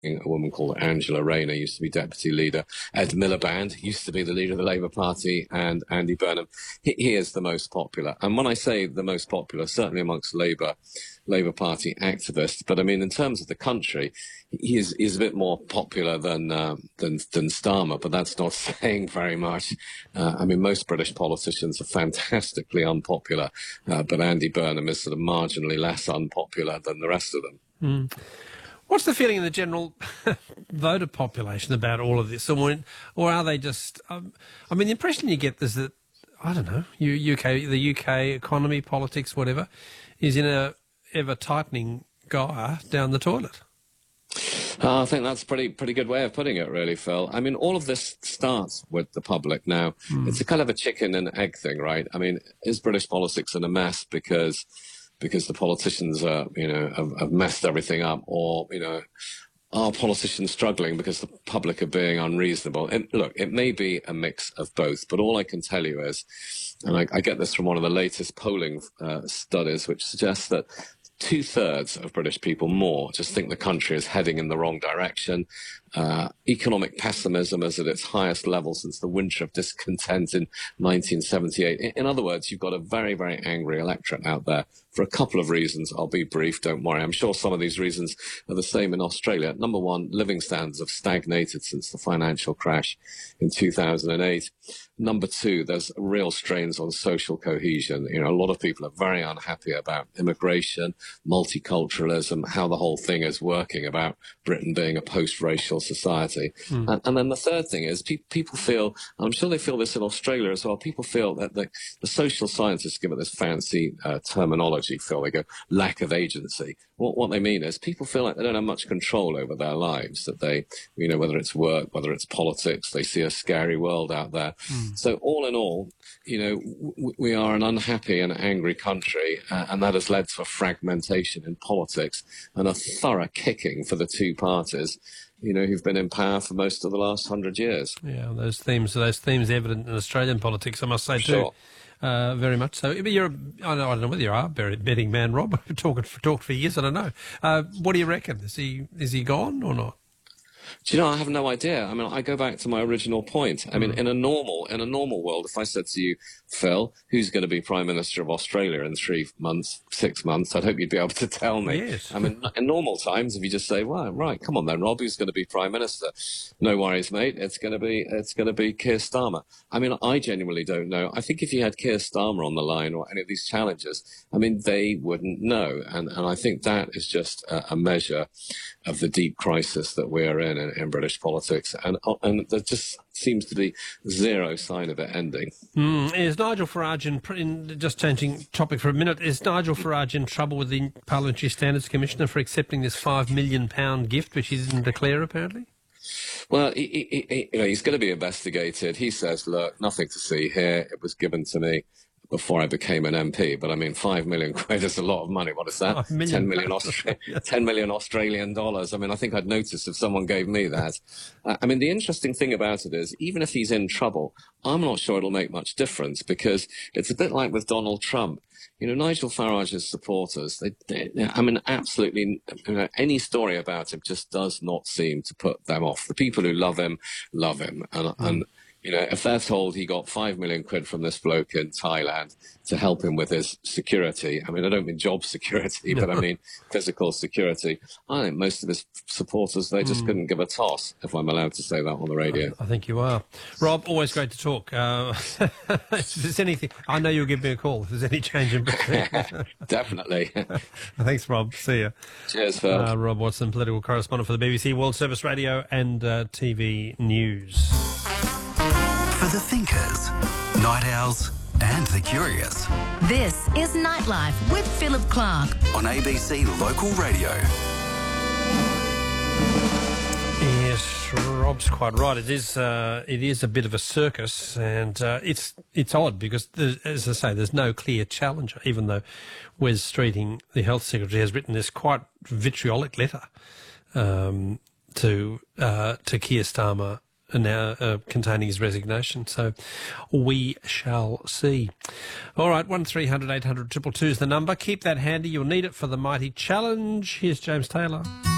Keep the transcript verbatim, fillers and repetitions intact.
a woman called Angela Rayner, used to be deputy leader. Ed Miliband used to be the leader of the Labour Party, and Andy Burnham. He, he is the most popular. And when I say the most popular, certainly amongst Labour, Labour Party activists, but I mean, in terms of the country, he is, he's a bit more popular than, uh, than, than Starmer, but that's not saying very much. Uh, I mean, most British politicians are fantastically unpopular, uh, but Andy Burnham is sort of marginally less unpopular than the rest of them. Mm. What's the feeling in the general voter population about all of this? Or, or are they just... Um, I mean, the impression you get is that, I don't know, U K, the U K economy, politics, whatever, is in a ever-tightening gyre down the toilet. Uh, I think that's a pretty, pretty good way of putting it, really, Phil. I mean, all of this starts with the public now. Mm. It's a kind of a chicken and egg thing, right? I mean, is British politics in a mess because... because the politicians are, you know, have, have messed everything up, or, you know, are politicians struggling because the public are being unreasonable? And look, it may be a mix of both, but all I can tell you is, and I, I get this from one of the latest polling uh, studies, which suggests that two-thirds of British people, more, just think the country is heading in the wrong direction. Uh, economic pessimism is at its highest level since the winter of discontent in nineteen seventy-eight. In, in other words, you've got a very, very angry electorate out there for a couple of reasons. I'll be brief, don't worry. I'm sure some of these reasons are the same in Australia. Number one, living standards have stagnated since the financial crash in two thousand eight. Number two, there's real strains on social cohesion. You know, a lot of people are very unhappy about immigration, multiculturalism, how the whole thing is working, about Britain being a post-racial society. Mm. And, and then the third thing is pe- people feel, and I'm sure they feel this in Australia as well, people feel that the, the social scientists give it this fancy uh, terminology, Phil. They go, lack of agency. What, what they mean is people feel like they don't have much control over their lives, that they, you know, whether it's work, whether it's politics, they see a scary world out there. Mm. So all in all, you know, w- we are an unhappy and angry country, uh, and that has led to a fragmentation in politics and a thorough kicking for the two parties, you know, who've been in power for most of the last hundred years. Yeah, those themes, those themes evident in Australian politics, I must say, too. Sure. Uh, very much so. But you're, I don't, I don't know whether you are a betting man, Rob. We've talked for, talked for years, I don't know. Uh, what do you reckon? Is he, is he gone or not? Do you know, I have no idea. I mean, I go back to my original point. I mean, in a normal, in a normal world, if I said to you, Phil, who's going to be Prime Minister of Australia in three months, six months, I'd hope you'd be able to tell me. Yes. I mean, in normal times, if you just say, well, right, come on then, Rob, who's going to be Prime Minister? No worries, mate. It's going to be, it's going to be Keir Starmer. I mean, I genuinely don't know. I think if you had Keir Starmer on the line or any of these challenges, I mean, they wouldn't know. And, and I think that is just a, a measure of the deep crisis that we're in, in in British politics, and and there just seems to be zero sign of it ending. Mm, is Nigel Farage in, in, just changing topic for a minute, is Nigel Farage in trouble with the Parliamentary Standards Commissioner for accepting this five million pound gift, which he didn't declare, apparently? Well, he, he, he, you know, he's going to be investigated. He says, look, nothing to see here. It was given to me before I became an M P, but I mean, five million quid is a lot of money. What is that? Million ten million, Austra- ten million Australian dollars. I mean, I think I'd notice if someone gave me that. uh, I mean, the interesting thing about it is, even if he's in trouble, I'm not sure it'll make much difference, because it's a bit like with Donald Trump. You know, Nigel Farage's supporters, they, they, I mean, absolutely, you know, any story about him just does not seem to put them off. The people who love him, love him. And, mm. and you know, if they're told he got five million quid from this bloke in Thailand to help him with his security, I mean, I don't mean job security, but I mean physical security, I think most of his supporters, they just mm. couldn't give a toss, if I'm allowed to say that on the radio. I, I think you are. Rob, always great to talk. Uh, if there's anything, I know you'll give me a call if there's any change in Britain. Definitely. Thanks, Rob. See you. Cheers, Phil. Uh, Rob Watson, political correspondent for the B B C World Service Radio and uh, T V News. For the thinkers, night owls and the curious. This is Nightlife with Philip Clark on A B C Local Radio. Yes, Rob's quite right. It is uh, it is a bit of a circus, and uh, it's it's odd because, as I say, there's no clear challenger, even though Wes Streeting, the Health Secretary, has written this quite vitriolic letter um, to, uh, to Keir Starmer, now uh, containing his resignation. So we shall see. All right, one three hundred eight hundred two two two is the number. Keep that handy. You'll need it for the mighty challenge. Here's James Taylor.